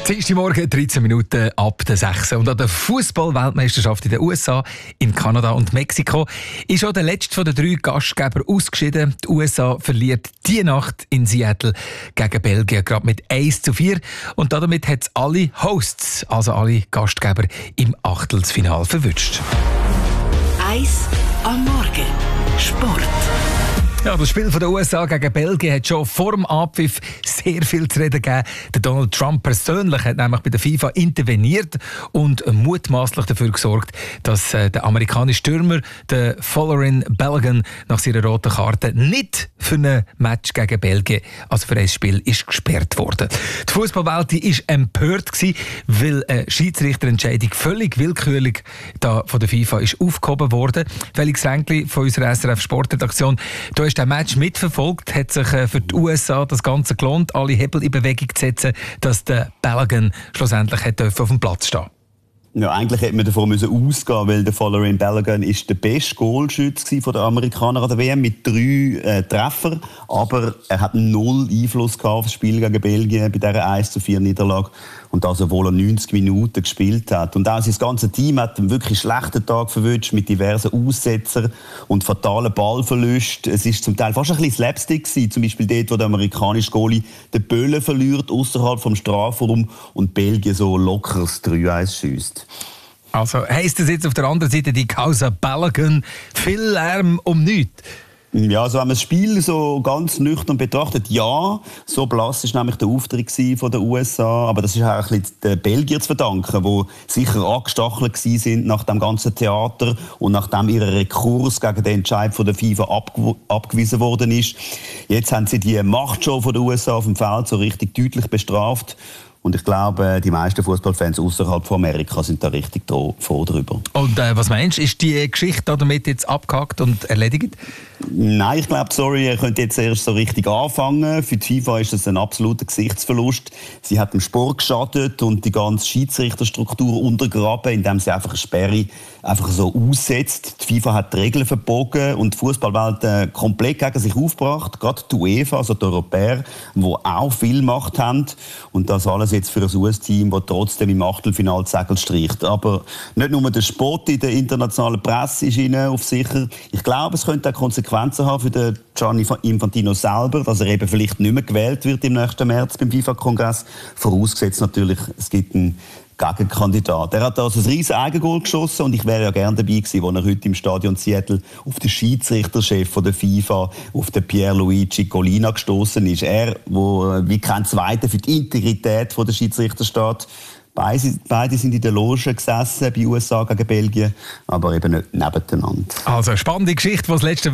Dienstagmorgen, 13 Minuten ab der 6. Und an der Fußball-Weltmeisterschaft in den USA, in Kanada und Mexiko ist auch der letzte von den 3 Gastgeber ausgeschieden. Die USA verliert diese Nacht in Seattle gegen Belgien gerade mit 1:4. Und damit hat es alle Hosts, also alle Gastgeber, im Achtelfinale verwünscht. 1 am Morgen. Sport. Ja, das Spiel von der USA gegen Belgien hat schon vor dem Abpfiff sehr viel zu reden gegeben. Der Donald Trump persönlich hat nämlich bei der FIFA interveniert und mutmaßlich dafür gesorgt, dass der amerikanische Stürmer, der Folarin Balogun, nach seiner roten Karte nicht für ein Match gegen Belgien, also für ein Spiel, ist gesperrt worden. Die Fußballwelt war empört, weil eine Schiedsrichterentscheidung völlig willkürlich da von der FIFA ist aufgehoben wurde. Felix Ränkli von unserer SRF Sportredaktion, du hast das Match mitverfolgt, hat sich für die USA das Ganze gelohnt, alle Hebel in Bewegung zu setzen, dass der Balogun schlussendlich auf dem Platz stehen. Ja, eigentlich hätte man davon ausgehen, weil der Folarin Balogun ist der beste Goalschütze der Amerikaner an der WM mit 3 Treffern, aber er hat 0 Einfluss auf das Spiel gegen Belgien bei dieser 1:4 Niederlage. Und das, obwohl er 90 Minuten gespielt hat. Und auch sein ganzes Team hat einen wirklich schlechten Tag verwünscht mit diversen Aussetzern und fatalen Ballverlusten. Es war zum Teil fast ein bisschen Slapstick gewesen. Zum Beispiel dort, wo der amerikanische Goalie den Böllen verliert, außerhalb vom Strafraum und Belgien so lockeres 3-1 schiesst. Also heisst das jetzt auf der anderen Seite die Causa Balogun viel Lärm um nichts? Ja, also wenn man das Spiel so ganz nüchtern betrachtet, ja, so blass war nämlich der Auftritt von den USA, aber das ist auch ein bisschen den Belgiern zu verdanken, die sicher angestachelt sind nach dem ganzen Theater und nachdem ihr Rekurs gegen den Entscheid von der FIFA abgewiesen worden ist. Jetzt haben sie die Machtshow von den USA auf dem Feld so richtig deutlich bestraft. Und ich glaube, die meisten Fußballfans außerhalb von Amerika sind da richtig froh darüber. Und was meinst du, ist die Geschichte damit jetzt abgehakt und erledigt? Nein, ich glaube, er könnte jetzt erst so richtig anfangen. Für die FIFA ist das ein absoluter Gesichtsverlust. Sie hat dem Sport geschadet und die ganze Schiedsrichterstruktur untergraben, indem sie einfach eine Sperre einfach so aussetzt. Die FIFA hat die Regeln verbogen und die Fußballwelt komplett gegen sich aufgebracht. Gerade die UEFA, also die Europäer, die auch viel Macht haben. Und das alles jetzt für ein US-Team, das trotzdem im Achtelfinale die Segel streicht. Aber nicht nur der Sport in der internationalen Presse ist ihnen auf sicher. Ich glaube, es könnte auch Konsequenzen haben für den Gianni Infantino selber, dass er eben vielleicht nicht mehr gewählt wird im nächsten März beim FIFA-Kongress. Vorausgesetzt natürlich, es gibt einen Gegenkandidat. Er hat also ein riesiges Eigengoal geschossen und ich wäre ja gerne dabei gewesen, als er heute im Stadion Seattle auf den Schiedsrichterchef von der FIFA, auf den Pierluigi Collina gestoßen ist. Er, der wie kein Zweiter für die Integrität der Schiedsrichter steht. Beide sind in der Loge gesessen bei USA gegen Belgien, aber eben nicht nebeneinander. Also eine spannende Geschichte, was letzte